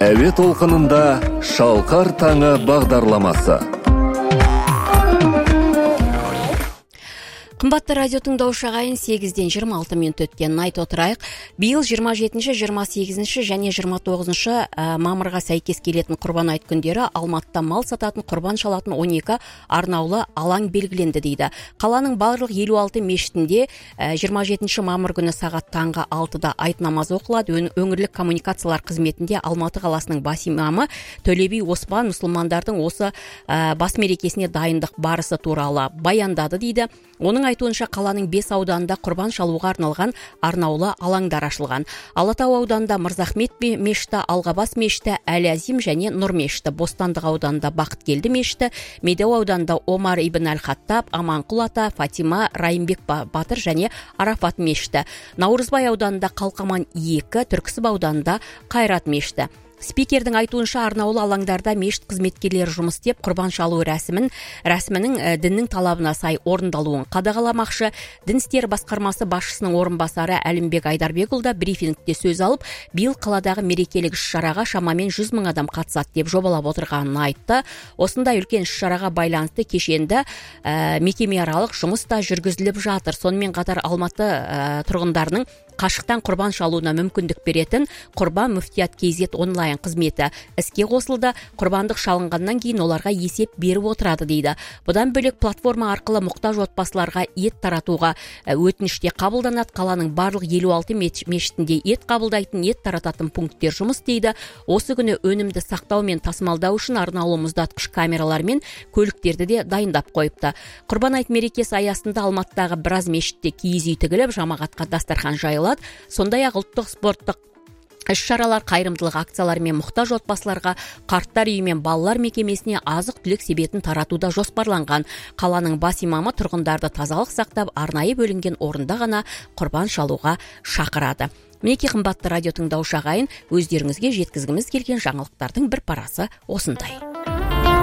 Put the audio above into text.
әуе толқынында шалқар таңы бағдарламасы. Қымбатты радио тыңдаушы ағайын, 8-ден 26 минут өткен айт отырайық. Биыл 27-ші, 28-ші және 29-ші мамырға сәйкес келетін құрбан айт күндері Алматыда мал сататын, құрбан шалатын 12 арнаулы алаң белгіленді дейді. Қаланың барлық 56 мешітінде 27-ші мамыр күні сағат таңғы 6-да айт намазы оқылады. Өңірлік коммуникациялар қызметінде Алматы қаласының бас имамы Төле би Оспан мұсылмандардың осы бас мерекесіне дайындық барысы туралы баяндады дейді. Оның айтуынша қаланың 5 ауданында құрбан шалуға арналған арнаулы алаңдар ашылған. Алатау ауданында Мырзахмет мешіті, Алғабас мешіті, Әл-Азим және Нұр мешіті, Бостандық ауданында Бақыткелді мешіті, Медеу ауданында Омар ибн Әл-Хаттаб, Аманқұл ата, Фатима, Райымбек батыр және Арафат мешіті. Наурызбай ауданында Қалқаман 2, Түрксіб ауданында Қайрат мешіті. Спикердің айтуынша арнаулы алаңдарда мешіт қызметкерлері жұмыс істеп, құрбан шалу рәсімінің діннің талабына сай орындалуын қадағаламақшы. Дін істері басқармасы басшысының орынбасары Әлімбек Айдарбекұлы брифингте сөз алып, биыл қаладағы мерекелік іс-шараға шамамен 100 мың адам қатысады деп жобалап отырғанын айтты. Осындай үлкен іс-шараға байланысты кешенді мекемеаралық жұмыс та жүргізіліп жатыр. Сонымен қатар Алматы тұрғындарының қашықтан құрбан шалуына мүмкіндік беретін Құрбан Мүфтият KZ онлайн қызметі іске қосылды. Құрбандық шалынғаннан кейін оларға есеп беріп отырады дейді. Бұдан бөлек платформа арқылы мұқтаж отбасыларға ет таратуға өтініште қабылданады. Қаланың барлық 56 мешітінде ет қабылдайтын, ет тарататын пункттер жұмыс істейді. Осы күні өнімді сақтау мен тасымалдау үшін арнаулы мұздатқыш камералар мен көліктерді де дайындап қойыпты. Құрбан айт мерекесі аясында Алматыдағы біраз мешітте киіз үй тігіліп, жамағатқа дастархан жайылады. Сондай-ақ ұлттық спорттық іс-шаралар, қайырымдылық акциялар мен мұқтаж отбасыларға, қарттар үйі мен балалар мекемесіне азық-түлік себетін таратуда жоспарланған. Қаланың бас имамы тұрғындарды тазалық сақтап, арнайы бөлінген орында ғана құрбан шалуға шақырады. Мінеки қымбатты радио тыңдаушы ағайын, өздеріңізге жеткізгіміз келген жаңалықтардың бір парасы осындай.